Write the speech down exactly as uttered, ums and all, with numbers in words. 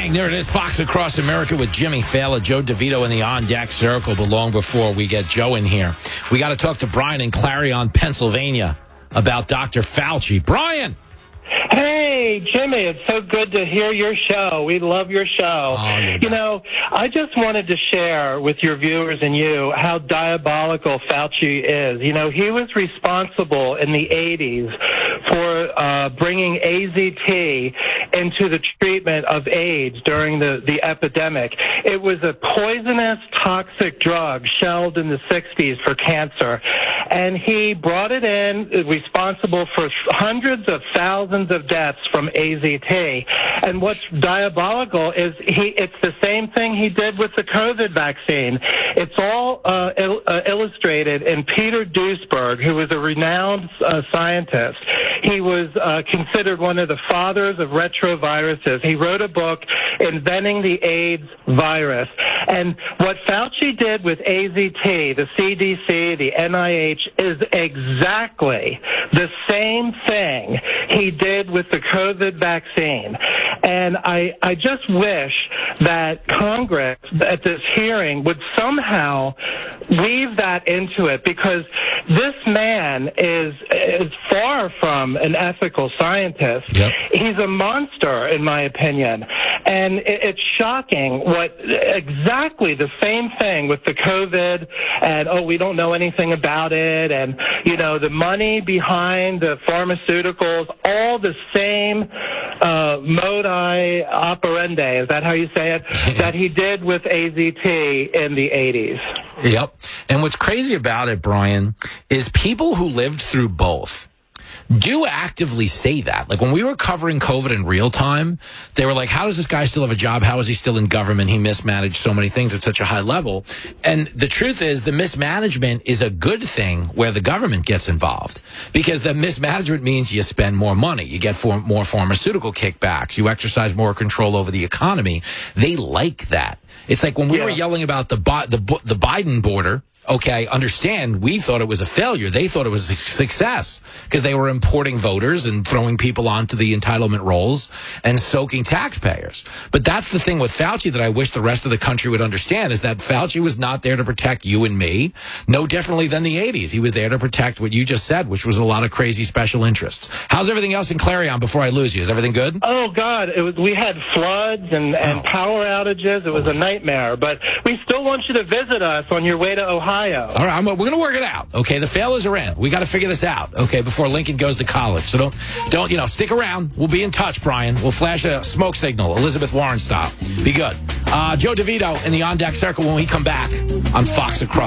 Bang, there it is. Fox Across America with Jimmy Fallon, Joe DeVito in the on-deck circle. But long before we get Joe in here, we got to talk to Brian in Clarion, Pennsylvania, about Doctor Fauci. Brian! Hey, Jimmy, it's so good to hear your show. We love your show. Oh, you know, I just wanted to share with your viewers and you how diabolical Fauci is. You know, he was responsible in the eighties for uh, bringing A Z T into the treatment of AIDS during the, the epidemic. It was a poisonous, toxic drug shelved in the sixties for cancer. And he brought it in, responsible for hundreds of thousands of deaths from A Z T. And what's diabolical is he it's the same thing he did with the COVID vaccine. It's all uh, il- uh, illustrated in Peter Duesberg, who was a renowned uh, scientist. He was uh, considered one of the fathers of retroviruses. He wrote a book, Inventing the AIDS Virus. And what Fauci did with A Z T, the C D C, the N I H, is exactly the same thing he did with the COVID vaccine. And I, I just wish that Congress at this hearing would somehow weave that into it, because this man is, is far from an ethical scientist. Yep. He's a monster, in my opinion. And it, it's shocking what exactly the same thing with the COVID and, oh, we don't know anything about it. And, you know, the money behind the pharmaceuticals, all the same uh, modi operandi, is that how you say it, that he did with A Z T in the eighties. Yep. And what's crazy about it, Brian, is people who lived through both do actively say that. Like when we were covering COVID in real time, they were like, how does this guy still have a job? How is he still in government? He mismanaged so many things at such a high level. And the truth is the mismanagement is a good thing where the government gets involved, because the mismanagement means you spend more money. You get for more pharmaceutical kickbacks. You exercise more control over the economy. They like that. It's like when we yeah. were yelling about the, the, the Biden border. Okay, understand, we thought it was a failure. They thought it was a success because they were importing voters and throwing people onto the entitlement rolls and soaking taxpayers. But that's the thing with Fauci that I wish the rest of the country would understand, is that Fauci was not there to protect you and me, no differently than the eighties. He was there to protect what you just said, which was a lot of crazy special interests. How's everything else in Clarion before I lose you? Is everything good? Oh, God, it was. We had floods and, and oh. power outages. It was a nightmare. But we still want you to visit us on your way to Ohio. All right, I'm, we're going to work it out. Okay, the failures are in. We got to figure this out. Okay, before Lincoln goes to college. So don't, don't you know, stick around. We'll be in touch, Brian. We'll flash a smoke signal, Elizabeth Warren style. Be good. Uh, Joe DeVito in the on deck circle when we come back on Fox Across.